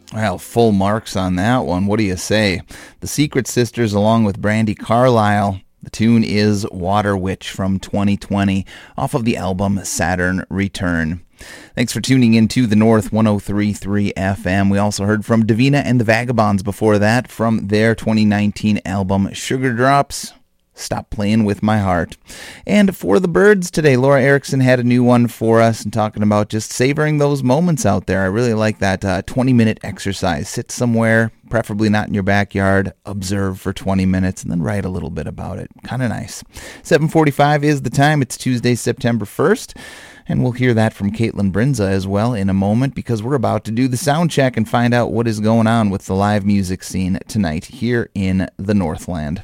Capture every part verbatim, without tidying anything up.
Well, full marks on that one. What do you say? The Secret Sisters along with Brandi Carlile. The tune is Water Witch from twenty twenty off of the album Saturn Return. Thanks for tuning in to the North one oh three point three F M. We also heard from Davina and the Vagabonds before that from their twenty nineteen album Sugar Drops. Stop Playing With My Heart. And for the birds today, Laura Erickson had a new one for us and talking about just savoring those moments out there. I really like that uh, twenty-minute exercise. Sit somewhere, preferably not in your backyard, observe for twenty minutes, and then write a little bit about it. Kind of nice. seven forty-five is the time. It's Tuesday, September first. And we'll hear that from Caitlin Brinza as well in a moment because we're about to do the sound check and find out what is going on with the live music scene tonight here in the Northland.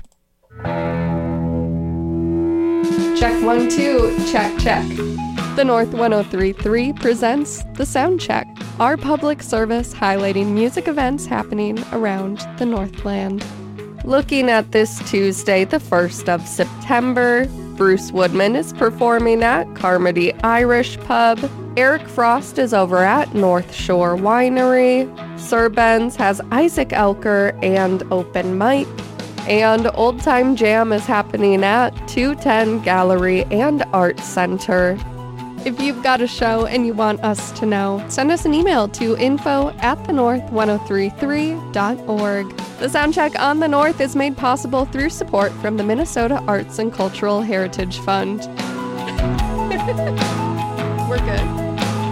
Check one, two, check, check. The North one oh three point three presents The Sound Check, our public service highlighting music events happening around the Northland. Looking at this Tuesday, the first of September, Bruce Woodman is performing at Carmody Irish Pub. Eric Frost is over at North Shore Winery. Sir Ben's has Isaac Elker and open mic. And Old Time Jam is happening at two ten Gallery and Art Center. If you've got a show and you want us to know, send us an email to info at the north one oh three three dot org. The Soundcheck on the North is made possible through support from the Minnesota Arts and Cultural Heritage Fund. We're good.